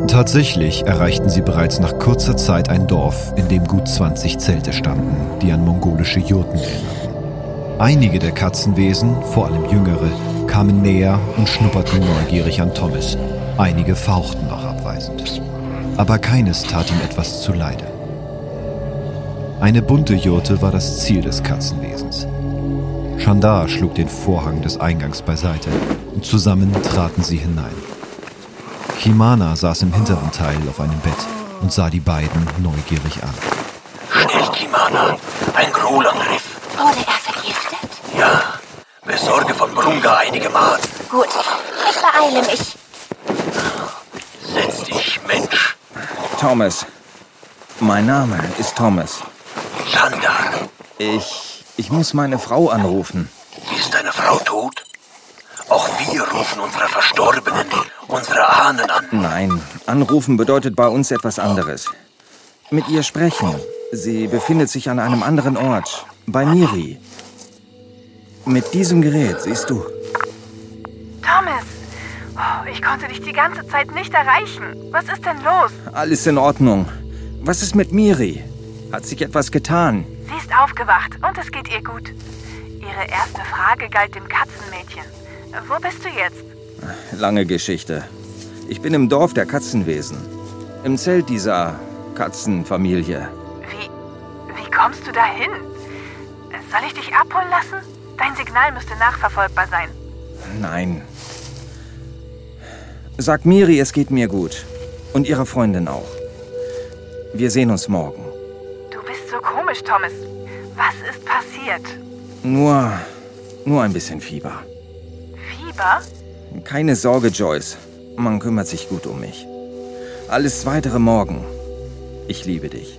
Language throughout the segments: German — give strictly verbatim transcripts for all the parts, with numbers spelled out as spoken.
Tatsächlich erreichten sie bereits nach kurzer Zeit ein Dorf, in dem gut zwanzig Zelte standen, die an mongolische Jurten erinnerten. Einige der Katzenwesen, vor allem jüngere, kamen näher und schnupperten neugierig an Thomas. Einige fauchten noch abweisend. Aber keines tat ihm etwas zuleide. Eine bunte Jurte war das Ziel des Katzenwesens. Chandar schlug den Vorhang des Eingangs beiseite und zusammen traten sie hinein. Kimana saß im hinteren Teil auf einem Bett und sah die beiden neugierig an. Schnell, Kimana, ein Grohlangriff. Wurde er vergiftet? Ja, besorge von Brunga einige Maat. Gut, ich beeile mich. Setz dich, Mensch. Thomas. Mein Name ist Thomas. Chandar. Ich... ich muss meine Frau anrufen. Ist deine Frau tot? Auch wir rufen unsere Verstorbenen, unsere Ahnen an. Nein, anrufen bedeutet bei uns etwas anderes. Mit ihr sprechen. Sie befindet sich an einem anderen Ort. Bei Miri. Mit diesem Gerät, siehst du. Thomas, oh, ich konnte dich die ganze Zeit nicht erreichen. Was ist denn los? Alles in Ordnung. Was ist mit Miri? Hat sich etwas getan? Sie ist aufgewacht und es geht ihr gut. Ihre erste Frage galt dem Katzenmädchen. Wo bist du jetzt? Lange Geschichte. Ich bin im Dorf der Katzenwesen. Im Zelt dieser Katzenfamilie. Wie, wie kommst du da hin? Soll ich dich abholen lassen? Dein Signal müsste nachverfolgbar sein. Nein. Sag Miri, es geht mir gut. Und ihrer Freundin auch. Wir sehen uns morgen. Du bist so komisch, Thomas. Was ist passiert? Nur, nur ein bisschen Fieber. Fieber? Keine Sorge, Joyce. Man kümmert sich gut um mich. Alles Weitere morgen. Ich liebe dich.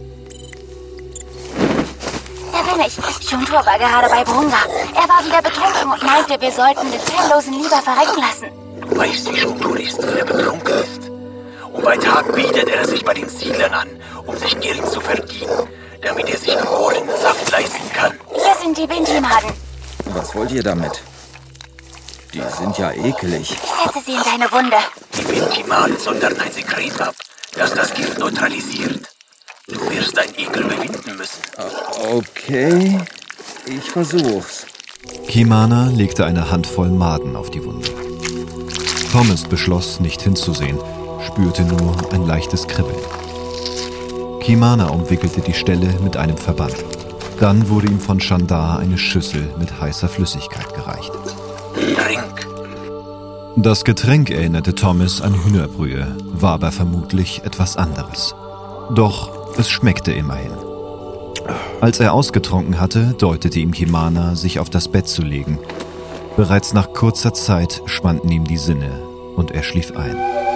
Da bin ich. Shuntur war gerade bei Brunga. Er war wieder betrunken und meinte, wir sollten den Zelllosen lieber verrecken lassen. Du weißt, wie Shuntur ist, wenn er betrunken ist. Und bei Tag bietet er sich bei den Siedlern an, um sich Geld zu verdienen, damit er sich Saft leisten kann. Hier sind die Binti-Maden. Was wollt ihr damit? Die sind ja ekelig. Ich setze sie in deine Wunde. Die Binti-Maden sondern ein Sekret ab, das das Gift neutralisiert. Du wirst dein Ekel überwinden müssen. Okay, ich versuch's. Kimana legte eine Handvoll Maden auf die Wunde. Thomas beschloss, nicht hinzusehen, spürte nur ein leichtes Kribbeln. Kimana umwickelte die Stelle mit einem Verband. Dann wurde ihm von Chandar eine Schüssel mit heißer Flüssigkeit gereicht. Trink. Das Getränk erinnerte Thomas an Hühnerbrühe, war aber vermutlich etwas anderes. Doch es schmeckte immerhin. Als er ausgetrunken hatte, deutete ihm Kimana, sich auf das Bett zu legen. Bereits nach kurzer Zeit schwanden ihm die Sinne und er schlief ein.